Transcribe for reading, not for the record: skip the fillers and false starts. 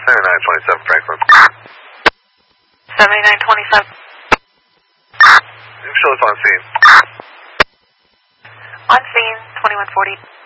7927 Franklin. 7927. Show us on scene. On scene, 2140.